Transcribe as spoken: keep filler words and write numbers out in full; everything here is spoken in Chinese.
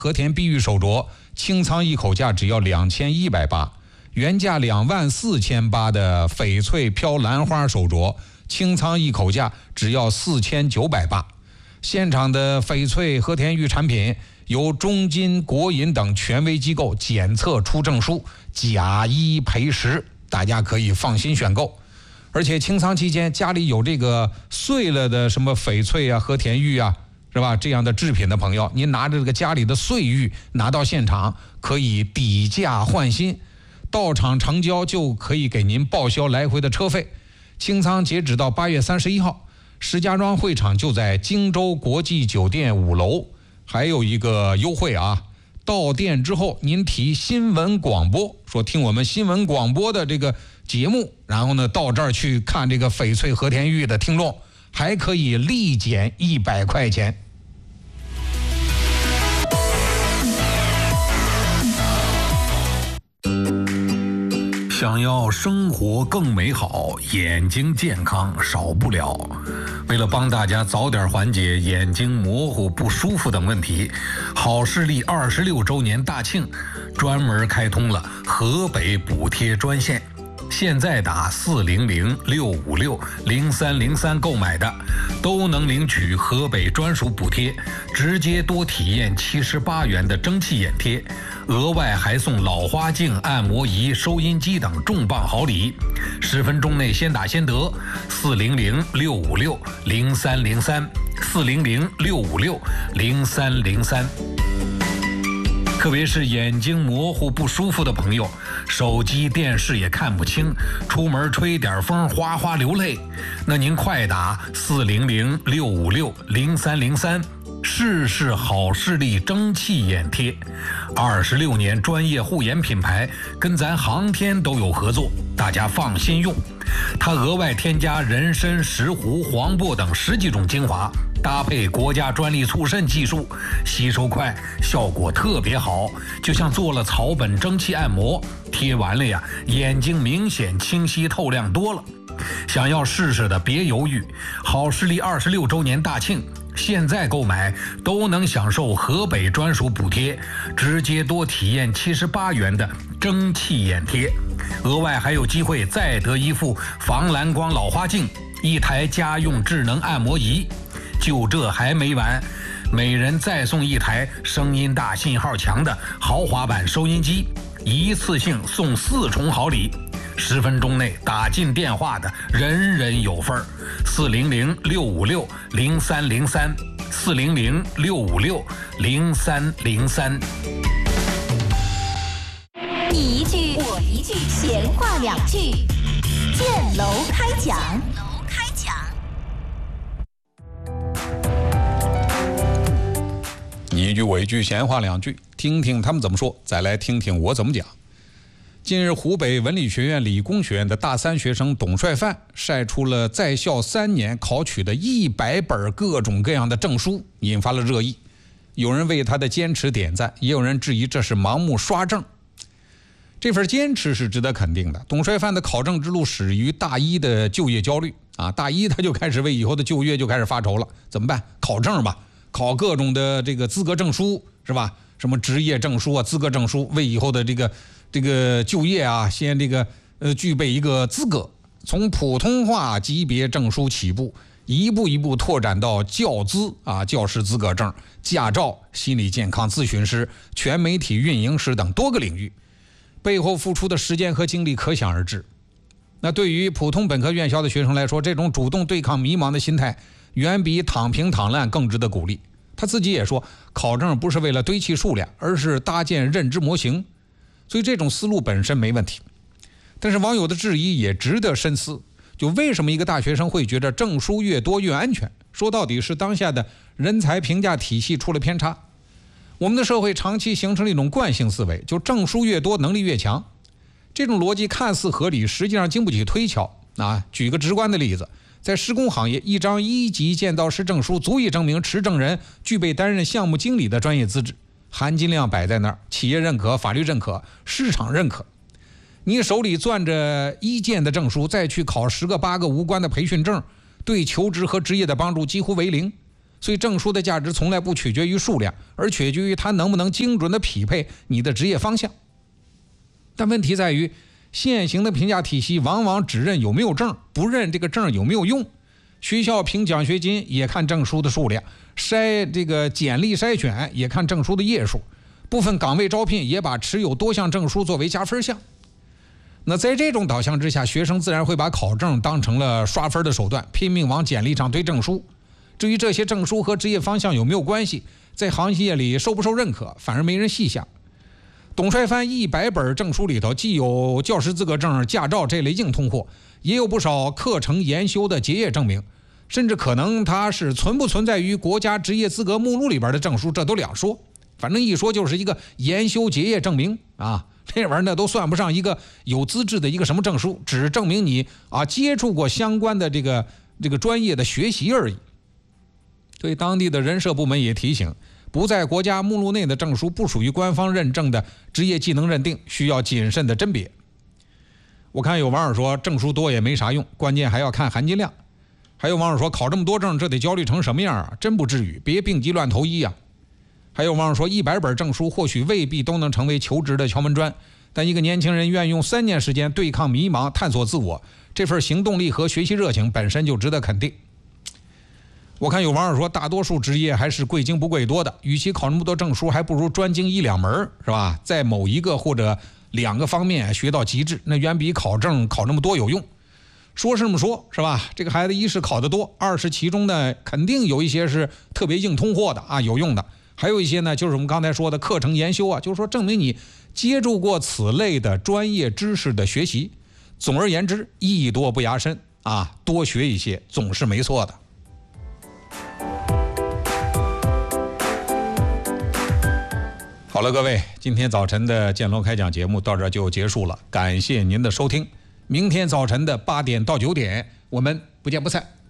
和田碧玉手镯清仓一口价只要两千一百八，原价两万四千八的翡翠飘兰花手镯清仓一口价只要四千九百八。现场的翡翠和田玉产品由中金、国银等权威机构检测出证书，假一赔十，大家可以放心选购。而且清仓期间家里有这个碎了的什么翡翠啊、和田玉啊，是吧？这样的制品的朋友，您拿着这个家里的碎玉拿到现场，可以抵价换新，到场成交就可以给您报销来回的车费。清仓截止到八月三十一号，石家庄会场就在荆州国际酒店五楼，还有一个优惠啊！到店之后，您提新闻广播，说听我们新闻广播的这个节目，然后呢到这儿去看这个翡翠和田玉的听众，还可以立减一百块钱。 想要生活更美好，眼睛健康少不了。为了帮大家早点缓解眼睛模糊不舒服等问题，好视力二十六周年大庆专门开通了河北补贴专线。现在打四零零六五六零三零三购买的，都能领取河北专属补贴，直接多体验七十八元的蒸汽眼贴，额外还送老花镜、按摩仪、收音机等重磅好礼。十分钟内先打先得，四零零六五六零三零三，四零零六五六零三零三。特别是眼睛模糊不舒服的朋友，手机电视也看不清，出门吹点风哗哗流泪，那您快打四零零六五六零三零三，试试好视力蒸汽眼贴。二十六年专业护眼品牌，跟咱航天都有合作，大家放心用。它额外添加人参、石斛、黄柏等十几种精华，搭配国家专利促渗技术，吸收快，效果特别好，就像做了草本蒸汽按摩，贴完了呀，眼睛明显清晰透亮多了。想要试试的别犹豫，好视力二十六周年大庆，现在购买都能享受河北专属补贴，直接多体验七十八元的蒸汽眼贴，额外还有机会再得一副防蓝光老花镜，一台家用智能按摩仪。就这还没完，每人再送一台声音大、信号强的豪华版收音机，一次性送四重好礼。十分钟内打进电话的人人有份儿。四零零六五六零三零三，四零零六五六零三零三。 你一句我一句，闲话两句，建楼开讲。楼开讲。 你一句我一句，闲话两句，听听他们怎么说，再来听听我怎么讲。近日，湖北文理学院理工学院的大三学生董帅范晒出了在校三年考取的一百本各种各样的证书，引发了热议。有人为他的坚持点赞，也有人质疑这是盲目刷证。这份坚持是值得肯定的。董帅范的考证之路始于大一的就业焦虑啊，大一他就开始为以后的就业就开始发愁了，怎么办？考证吧，考各种的这个资格证书，是吧？什么职业证书啊、资格证书，为以后的这个这个就业啊，先这个呃具备一个资格。从普通话级别证书起步，一步一步拓展到教资啊、教师资格证、驾照、心理健康咨询师、全媒体运营师等多个领域，背后付出的时间和精力可想而知。那对于普通本科院校的学生来说，这种主动对抗迷茫的心态，远比躺平躺烂更值得鼓励。他自己也说，考证不是为了堆砌数量，而是搭建认知模型，所以这种思路本身没问题。但是网友的质疑也值得深思，就为什么一个大学生会觉得证书越多越安全？说到底是当下的人才评价体系出了偏差。我们的社会长期形成了一种惯性思维，就证书越多能力越强。这种逻辑看似合理，实际上经不起推敲啊。举个直观的例子，在施工行业，一张一级建造师证书足以证明持证人具备担任项目经理的专业资质，含金量摆在那儿，企业认可、法律认可、市场认可。你手里攥着一建的证书，再去考十个八个无关的培训证，对求职和职业的帮助几乎为零。 所以证书的价值从来不取决于数量，而取决于它能不能精准的匹配你的职业方向。但问题在于，现行的评价体系往往只认有没有证，不认这个证有没有用。学校评奖学金也看证书的数量，筛这个简历筛选也看证书的页数，部分岗位招聘也把持有多项证书作为加分项。那在这种导向之下，学生自然会把考证当成了刷分的手段，拼命往简历上堆证书。至于这些证书和职业方向有没有关系，在行业里受不受认可，反而没人细想。董帅藩一百本证书里头，既有教师资格证、驾照这类硬通货，也有不少课程研修的结业证明，甚至可能它是存不存在于国家职业资格目录里边的证书，这都两说。反正一说就是一个研修结业证明啊，这玩意儿呢都算不上一个有资质的一个什么证书，只证明你啊接触过相关的这个这个专业的学习而已。所以当地的人社部门也提醒，不在国家目录内的证书不属于官方认证的职业技能认定，需要谨慎的甄别。我看有网友说证书多也没啥用，关键还要看含金量。还有网友说考这么多证，这得焦虑成什么样啊？真不至于，别病急乱投医啊。还有网友说一百本证书或许未必都能成为求职的敲门砖，但一个年轻人愿用三年时间对抗迷茫，探索自我，这份行动力和学习热情本身就值得肯定。我看有网友说大多数职业还是贵精不贵多的，与其考那么多证书，还不如专精一两门，是吧？在某一个或者两个方面学到极致，那远比考证考那么多有用。说是这么说，是吧？这个孩子一是考得多，二是其中呢肯定有一些是特别硬通货的啊，有用的，还有一些呢就是我们刚才说的课程研修啊，就是说证明你接触过此类的专业知识的学习。总而言之，艺多不压身啊，多学一些总是没错的。好了，各位，今天早晨的建楼开讲节目到这就结束了，感谢您的收听。明天早晨的八点到九点，我们不见不散。